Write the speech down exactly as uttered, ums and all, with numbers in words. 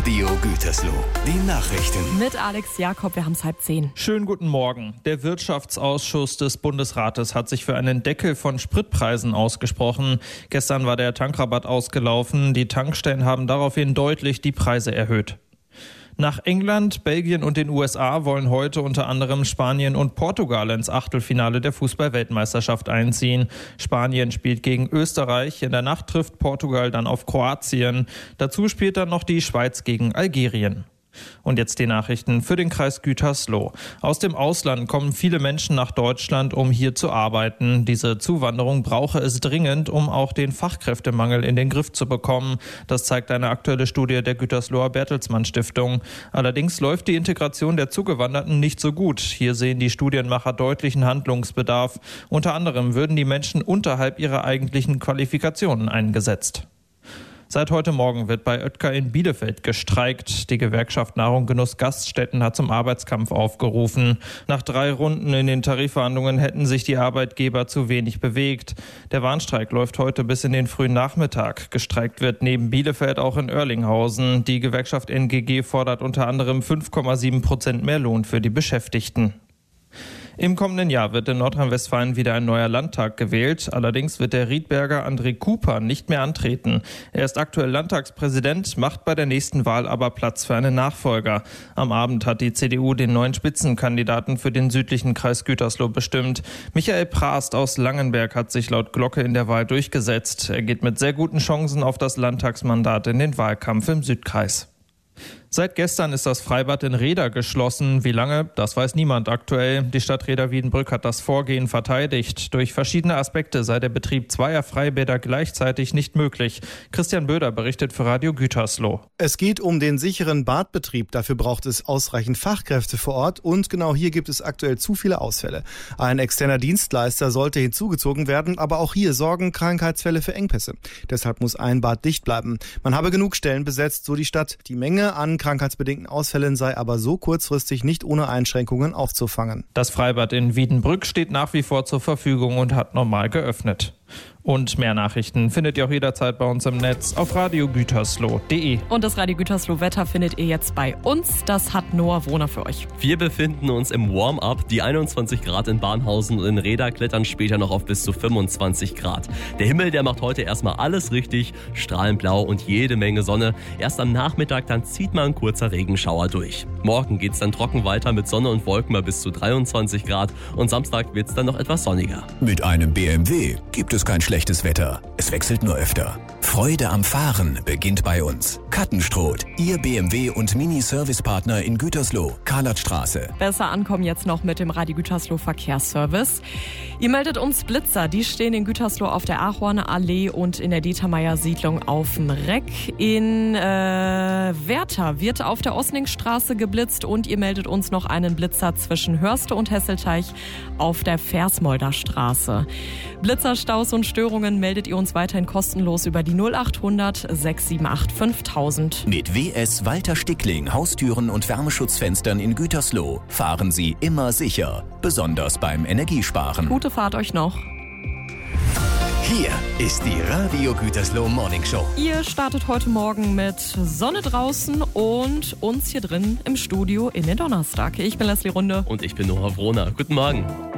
Radio Gütersloh. Die Nachrichten. Mit Alex Jakob, wir haben es halb zehn. Schönen guten Morgen. Der Wirtschaftsausschuss des Bundesrates hat sich für einen Deckel von Spritpreisen ausgesprochen. Gestern war der Tankrabatt ausgelaufen. Die Tankstellen haben daraufhin deutlich die Preise erhöht. Nach England, Belgien und den U S A wollen heute unter anderem Spanien und Portugal ins Achtelfinale der Fußball-Weltmeisterschaft einziehen. Spanien spielt gegen Österreich, in der Nacht trifft Portugal dann auf Kroatien. Dazu spielt dann noch die Schweiz gegen Algerien. Und jetzt die Nachrichten für den Kreis Gütersloh. Aus dem Ausland kommen viele Menschen nach Deutschland, um hier zu arbeiten. Diese Zuwanderung brauche es dringend, um auch den Fachkräftemangel in den Griff zu bekommen. Das zeigt eine aktuelle Studie der Gütersloher Bertelsmann Stiftung. Allerdings läuft die Integration der Zugewanderten nicht so gut. Hier sehen die Studienmacher deutlichen Handlungsbedarf. Unter anderem würden die Menschen unterhalb ihrer eigentlichen Qualifikationen eingesetzt. Seit heute Morgen wird bei Oetker in Bielefeld gestreikt. Die Gewerkschaft Nahrung Genuss Gaststätten hat zum Arbeitskampf aufgerufen. Nach drei Runden in den Tarifverhandlungen hätten sich die Arbeitgeber zu wenig bewegt. Der Warnstreik läuft heute bis in den frühen Nachmittag. Gestreikt wird neben Bielefeld auch in Oerlinghausen. Die Gewerkschaft N G G fordert unter anderem fünf Komma sieben Prozent mehr Lohn für die Beschäftigten. Im kommenden Jahr wird in Nordrhein-Westfalen wieder ein neuer Landtag gewählt. Allerdings wird der Riedberger André Cooper nicht mehr antreten. Er ist aktuell Landtagspräsident, macht bei der nächsten Wahl aber Platz für einen Nachfolger. Am Abend hat die C D U den neuen Spitzenkandidaten für den südlichen Kreis Gütersloh bestimmt. Michael Prast aus Langenberg hat sich laut Glocke in der Wahl durchgesetzt. Er geht mit sehr guten Chancen auf das Landtagsmandat in den Wahlkampf im Südkreis. Seit gestern ist das Freibad in Rheda geschlossen. Wie lange, das weiß niemand aktuell. Die Stadt Rheda-Wiedenbrück hat das Vorgehen verteidigt. Durch verschiedene Aspekte sei der Betrieb zweier Freibäder gleichzeitig nicht möglich. Christian Böder berichtet für Radio Gütersloh. Es geht um den sicheren Badbetrieb. Dafür braucht es ausreichend Fachkräfte vor Ort. Und genau hier gibt es aktuell zu viele Ausfälle. Ein externer Dienstleister sollte hinzugezogen werden, aber auch hier sorgen Krankheitsfälle für Engpässe. Deshalb muss ein Bad dicht bleiben. Man habe genug Stellen besetzt, so die Stadt. Die Menge an krankheitsbedingten Ausfällen sei aber so kurzfristig nicht ohne Einschränkungen aufzufangen. Das Freibad in Wiedenbrück steht nach wie vor zur Verfügung und hat normal geöffnet. Und mehr Nachrichten findet ihr auch jederzeit bei uns im Netz auf radio gütersloh punkt de. Und das Radio Gütersloh Wetter findet ihr jetzt bei uns. Das hat Noah Wohner für euch. Wir befinden uns im Warm-up. Die einundzwanzig Grad in Barnhausen und in Rheda klettern später noch auf bis zu fünfundzwanzig Grad. Der Himmel, der macht heute erstmal alles richtig. Strahlend blau und jede Menge Sonne. Erst am Nachmittag dann zieht mal ein kurzer Regenschauer durch. Morgen geht's dann trocken weiter mit Sonne und Wolken bei bis zu dreiundzwanzig Grad. Und Samstag wird's dann noch etwas sonniger. Mit einem B M W gibt es kein schlechtes Wetter. Es wechselt nur öfter. Freude am Fahren beginnt bei uns. Kattenstrot, Ihr B M W und Mini-Service-Partner in Gütersloh, Karlatstraße. Besser ankommen jetzt noch mit dem Radio Gütersloh Verkehrsservice. Ihr meldet uns Blitzer, die stehen in Gütersloh auf der Achorner Allee und in der Dietermeier-Siedlung auf dem Reck. In äh, Werther wird auf der Osningstraße geblitzt und ihr meldet uns noch einen Blitzer zwischen Hörste und Hesselteich auf der Versmolder Straße. Blitzerstaus und Störungen meldet ihr uns weiterhin kostenlos über die null achthundert sechs sieben acht fünftausend. Mit W S Walter Stickling Haustüren und Wärmeschutzfenstern in Gütersloh fahren Sie immer sicher, besonders beim Energiesparen. Gute Fahrt euch noch. Hier ist die Radio Gütersloh Morning Show. Ihr startet heute Morgen mit Sonne draußen und uns hier drin im Studio in den Donnerstag. Ich bin Leslie Runde. Und ich bin Noah Wohner. Guten Morgen.